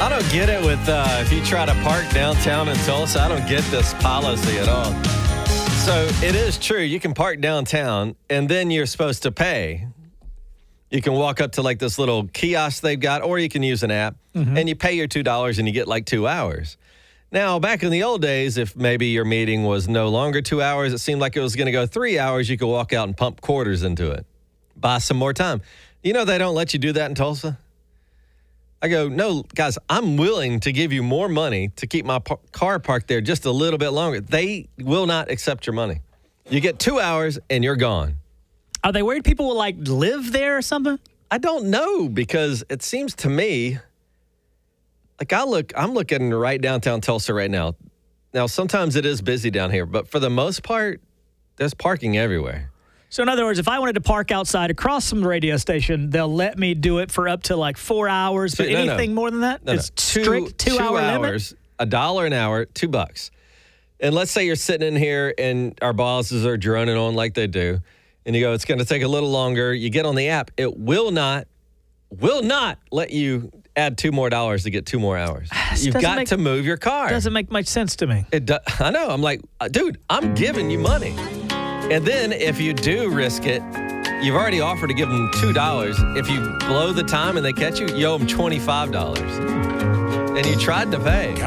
I don't get it with if you try to park downtown in Tulsa. I don't get this policy at all. So it is true. You can park downtown, and then you're supposed to pay. You can walk up to like this little kiosk they've got, or you can use an app, and you pay your $2 and you get like 2 hours. Now, back in the old days, if maybe your meeting was no longer 2 hours, it seemed like it was going to go 3 hours, you could walk out and pump quarters into it. Buy some more time. You know they don't let you do that in Tulsa? I go, no, guys, I'm willing to give you more money to keep my car parked there just a little bit longer. They will not accept your money. You get 2 hours and you're gone. Are they worried people will, like, live there or something? I don't know, because it seems to me, like I'm looking right downtown Tulsa right now. Now, sometimes it is busy down here, but for the most part, there's parking everywhere. So, in other words, if I wanted to park outside across from the radio station, they'll let me do it for up to like 4 hours. But anything more than that? It's strict 2 hour hours, limit? $1 an hour, $2. And let's say you're sitting in here and our bosses are droning on like they do. And you go, it's going to take a little longer. You get on the app. It will not let you add $2 more to get 2 more hours. You've got to move your car. Doesn't make much sense to me. I know. I'm like, dude, I'm giving you money. And then if you do risk it, you've already offered to give them $2. If you blow the time and they catch you, you owe them $25. And you tried to pay.